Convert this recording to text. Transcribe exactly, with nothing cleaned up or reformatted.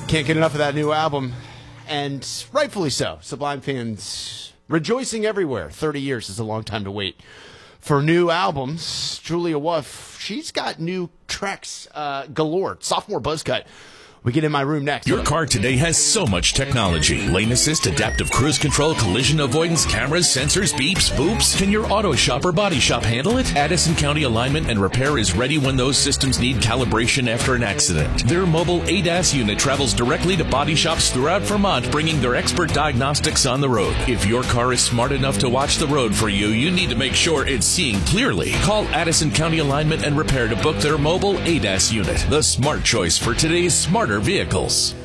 Can't get enough of that new album, and rightfully so. Sublime fans rejoicing everywhere. thirty years is a long time to wait for new albums. Julia Wolf, she's got new tracks uh, galore. Sophomore buzz cut. We get in my room next. Your car today has so much technology. Lane assist, adaptive cruise control, collision avoidance, cameras, sensors, beeps, boops. Can your auto shop or body shop handle it? Addison County Alignment and Repair is ready when those systems need calibration after an accident. Their mobile A D A S unit travels directly to body shops throughout Vermont, bringing their expert diagnostics on the road. If your car is smart enough to watch the road for you, you need to make sure it's seeing clearly. Call Addison County Alignment and Repair to book their mobile A D A S unit, the smart choice for today's smarter vehicles.